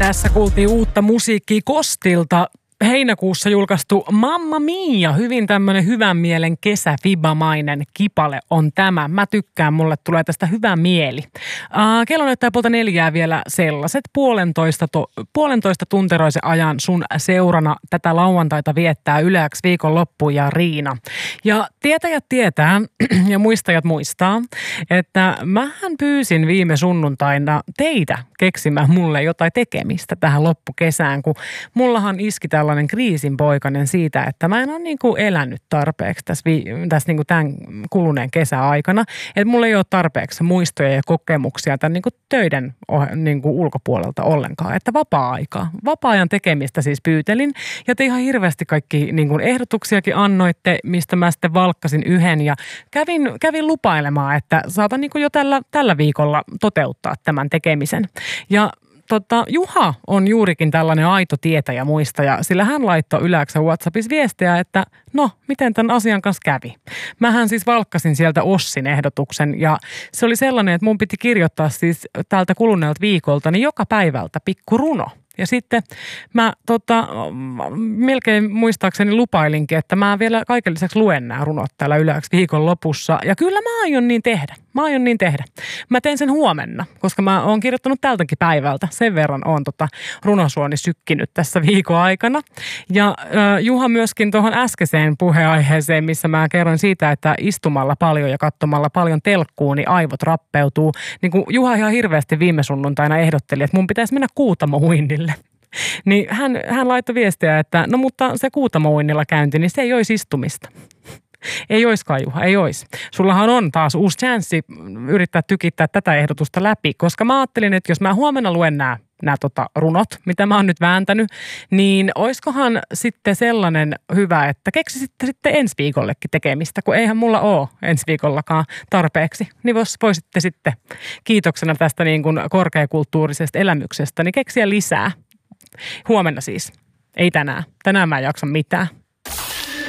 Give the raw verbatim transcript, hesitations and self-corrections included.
Tässä kuultiin uutta musiikkia Kostilta. Heinäkuussa julkaistu Mamma Mia, hyvin tämmöinen hyvän mielen kesäfibamainen kipale on tämä. Mä tykkään, mulle tulee tästä hyvä mieli. Uh, kello näyttää puolta neljää vielä sellaiset. Puolentoista, to, puolentoista tunteroisen ajan sun seurana tätä lauantaita viettää Yle X viikonloppu ja Riina. Ja tietäjät tietää ja muistajat muistaa, että mähän pyysin viime sunnuntaina teitä keksimään mulle jotain tekemistä tähän loppukesään, kun mullahan iski tällainen kriisinpoikainen siitä, että mä en ole niin kuin elänyt tarpeeksi tässä, vi- tässä niin kuin tämän kuluneen kesäaikana. Että mulla ei ole tarpeeksi muistoja ja kokemuksia tämän niin kuin töiden niin kuin ulkopuolelta ollenkaan. Että vapaa-aikaa. Vapaa-ajan tekemistä siis pyytelin. Ja te ihan hirveästi kaikki niin kuin ehdotuksiakin annoitte, mistä mä sitten valkkasin yhden. Ja kävin, kävin lupailemaan, että saatan niin kuin jo tällä, tällä viikolla toteuttaa tämän tekemisen. Ja Tota, Juha on juurikin tällainen aito tietäjä muistaja, sillä hän laittoi Yle X:n WhatsAppissa viestiä, että no, miten tämän asian kanssa kävi. Mähän siis valkkasin sieltä Ossin ehdotuksen ja se oli sellainen, että mun piti kirjoittaa siis tältä kuluneelta viikolta niin joka päivältä pikku runo. Ja sitten mä tota, melkein muistaakseni lupailinkin, että mä vielä kaiken lisäksi luen nämä runot täällä Yle X viikon lopussa. Ja kyllä mä aion niin tehdä. Mä aion niin tehdä. Mä teen sen huomenna, koska mä oon kirjoittanut tältäkin päivältä. Sen verran oon tota runosuoni sykkinyt tässä viikon aikana. Ja äh, Juha myöskin tuohon äskeiseen puheenaiheeseen, missä mä kerron siitä, että istumalla paljon ja katsomalla paljon telkkuun, niin aivot rappeutuu. Niin kuin Juha ihan hirveästi viime sunnuntaina ehdotteli, että mun pitäisi mennä Kuutamo-uinnille. Niin hän, hän laittoi viestiä, että no mutta se Kuutamo-uinnilla käynti, niin se ei olisi istumista. Ei oiskaan, Juha, ei ois. Sullahan on taas uusi chanssi yrittää tykittää tätä ehdotusta läpi, koska mä ajattelin, että jos mä huomenna luen nämä nämä tota, runot, mitä mä oon nyt vääntänyt, niin oiskohan sitten sellainen hyvä, että keksisitte sitten ensi viikollekin tekemistä, kun eihän mulla ole ensi viikollakaan tarpeeksi. Niin vois, voisitte sitten kiitoksena tästä niin kuin korkeakulttuurisesta elämyksestä, niin keksiä lisää. Huomenna siis. Ei tänään. Tänään mä en jaksa mitään.